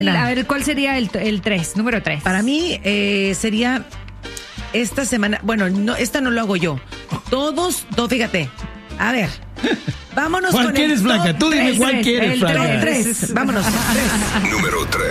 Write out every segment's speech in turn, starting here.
A ver, ¿cuál sería el 3, número 3? Para mí sería esta semana, bueno, no, esta no lo hago yo. Fíjate, a ver, vámonos ¿Cuál con quieres, el top Blanca? Tú dime 3. cuál quieres, el Blanca. 3, vámonos. 3. Número 3.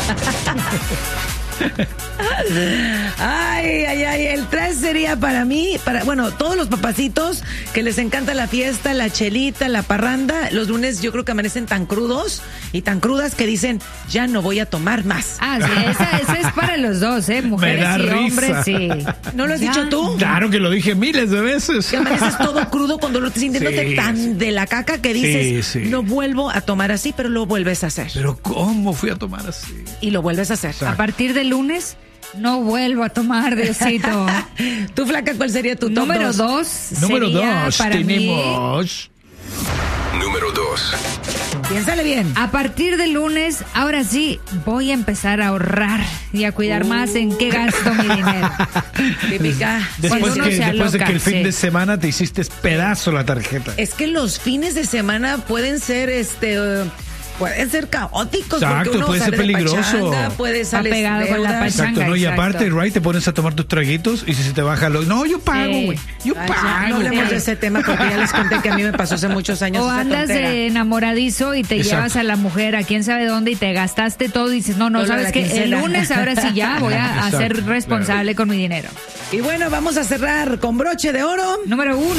Ay, el 3 sería para mí, todos los papacitos que les encanta la fiesta, la chelita, la parranda, los lunes yo creo que amanecen tan crudos y tan crudas que dicen, ya no voy a tomar más. Ah, sí, esa es para los dos, mujeres Me da y hombres, risa. sí. ¿No lo has dicho tú? Claro que lo dije miles de veces. Que amaneces todo crudo cuando lo sintiéndote Sí, tan de la caca que dices, Sí. no vuelvo a tomar así, pero lo vuelves a hacer. Pero ¿cómo fui a tomar así? Y lo vuelves a hacer. A partir del lunes, no vuelvo a tomar, Diosito. Tú, Flaca, ¿cuál sería tu top Número 2? 2. Número sería 2 para mí, tenemos... Número 2. Piénsale bien. a partir del lunes, ahora sí, voy a empezar a ahorrar y a cuidar más en qué gasto mi dinero. Típica. Cuando Después uno de se aloca, que el fin sí. de semana te hiciste pedazo la tarjeta. Es que los fines de semana pueden ser pueden ser caóticos. Exacto, porque uno puede ser sale de peligroso. pachanga, puede salir pegado con la deudas. pachanga. Exacto, ¿no? Y exacto. aparte, right, te pones a tomar tus traguitos y si se te baja No, yo pago, Sí. güey. Yo Ay, ya, pago. no hablemos Sí. de ese tema porque ya les conté que a mí me pasó hace muchos años O esa andas tontera. de enamoradizo y te Exacto. llevas a la mujer a quién sabe dónde y te gastaste todo y dices, no, Todo sabes la que el quincena. lunes ahora sí ya voy a Exacto, ser responsable con mi dinero. Y bueno, vamos a cerrar con broche de oro. Número 1.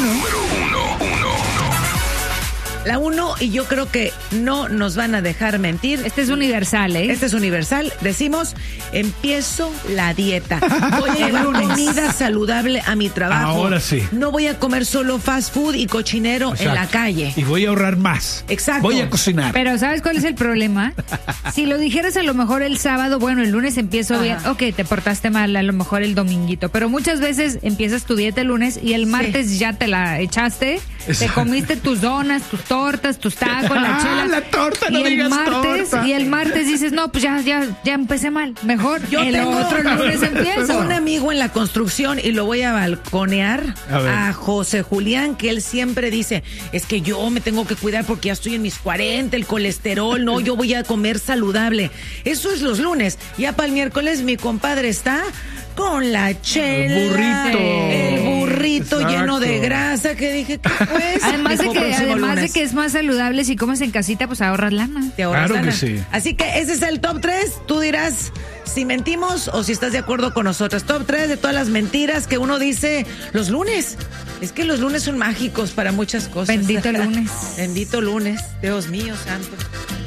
La 1, y yo creo que no nos van a dejar mentir. Este es universal, ¿eh? Este es universal. Decimos, empiezo la dieta. Voy a llevar lunes. comida saludable a mi trabajo. Ahora sí. No voy a comer solo fast food y cochinero en la Exacto. calle. Y voy a ahorrar más. Exacto. Voy a cocinar. Pero ¿sabes cuál es el problema? Si lo dijeras a lo mejor el sábado, bueno, el lunes empiezo Ajá. bien, ok, te portaste mal, a lo mejor el dominguito, pero muchas veces empiezas tu dieta el lunes y el martes ya te la echaste, te Exacto. comiste tus donas, tus tortas, tus tacos, la chela. La torta, no y el digas martes, torta. y el martes dices, no, pues ya empecé mal, mejor Yo el tengo otro lunes empiezo. un amigo en la construcción y lo voy a balconear A ver. a José Julián, que él siempre dice, es que yo me tengo que cuidar porque ya estoy en mis 40, el colesterol, no, yo voy a comer saludable. Eso es los lunes. Ya para el miércoles mi compadre está con la chela, el burrito Exacto. lleno de grasa, que dije, ¿qué pues? Además de Dijo, que próximo lunes. es más saludable si comes en casita, pues ahorras lana. Te ahorras Claro que lana. sí. Así que ese es el top 3. Tú dirás si mentimos o si estás de acuerdo con nosotros. Top 3 de todas las mentiras que uno dice los lunes. Es que los lunes son mágicos para muchas cosas. Bendito lunes. Bendito lunes. Dios mío santo.